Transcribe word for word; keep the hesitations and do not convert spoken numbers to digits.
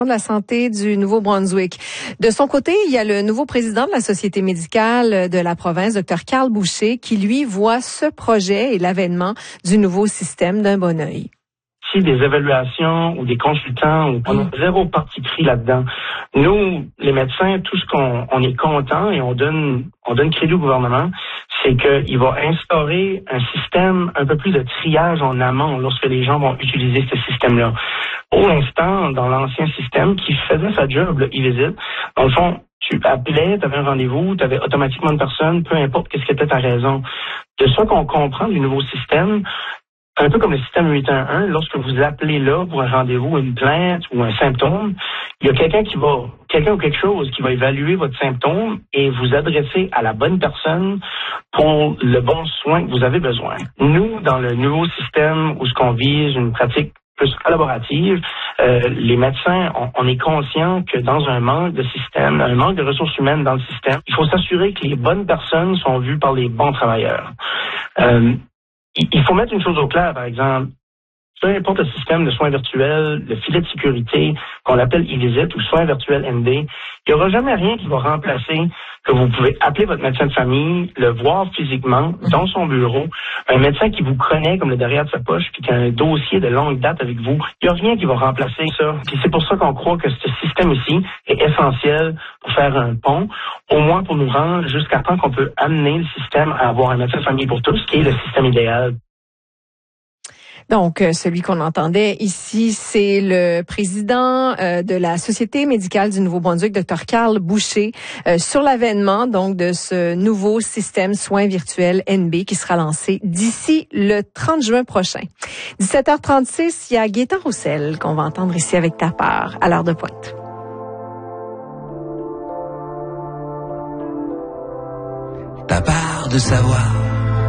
de la santé du Nouveau-Brunswick. De son côté, il y a le nouveau président de la Société médicale de la province, Dr Carl Boucher, qui lui voit ce projet et l'avènement du nouveau système d'un bon œil. Si des évaluations ou des consultants, on a zéro parti pris là-dedans. Nous, les médecins, tout ce qu'on on est content et on donne on donne crédit au gouvernement, c'est qu'il va instaurer un système un peu plus de triage en amont lorsque les gens vont utiliser ce système-là. Pour l'instant, dans l'ancien système qui faisait sa job, le e-visite, dans le fond, tu appelais, tu avais un rendez-vous, tu avais automatiquement une personne, peu importe qu'est-ce que était ta raison. De ce qu'on comprend du nouveau système, un peu comme le système huit un un, lorsque vous appelez là pour un rendez-vous, une plainte ou un symptôme, il y a quelqu'un qui va, quelqu'un ou quelque chose qui va évaluer votre symptôme et vous adresser à la bonne personne pour le bon soin que vous avez besoin. Nous, dans le nouveau système où ce qu'on vise une pratique plus collaborative, euh, les médecins, on, on est conscient que dans un manque de système, un manque de ressources humaines dans le système, il faut s'assurer que les bonnes personnes sont vues par les bons travailleurs. Euh, Il faut mettre une chose au clair, par exemple, peu importe le système de soins virtuels, le filet de sécurité, qu'on appelle e-visite ou soins virtuels N D, il n'y aura jamais rien qui va remplacer que vous pouvez appeler votre médecin de famille, le voir physiquement dans son bureau, un médecin qui vous connaît comme le derrière de sa poche, puis qui a un dossier de longue date avec vous. Il n'y a rien qui va remplacer ça. Puis c'est pour ça qu'on croit que ce système-ci est essentiel pour faire un pont, au moins pour nous rendre jusqu'à temps qu'on peut amener le système à avoir un médecin de famille pour tous, qui est le système idéal. Donc, celui qu'on entendait ici, c'est le président euh, de la Société médicale du Nouveau-Brunswick, Dr Carl Boucher, euh, sur l'avènement donc de ce nouveau système soins virtuels N B qui sera lancé d'ici le trente juin prochain. dix-sept heures trente-six, il y a Gaétan Roussel qu'on va entendre ici avec ta part à l'heure de pointe. Ta part de savoir